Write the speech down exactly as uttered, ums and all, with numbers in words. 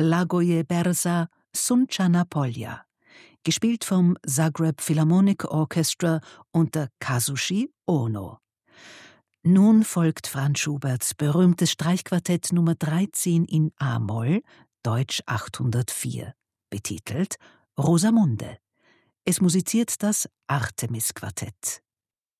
Lagoje Berza Sunčana Polja, gespielt vom Zagreb Philharmonic Orchestra unter Kazushi Ono. Nun folgt Franz Schuberts berühmtes Streichquartett Nummer dreizehn in a-Moll, Deutsch achthundertvier, betitelt Rosamunde. Es musiziert das Artemis-Quartett.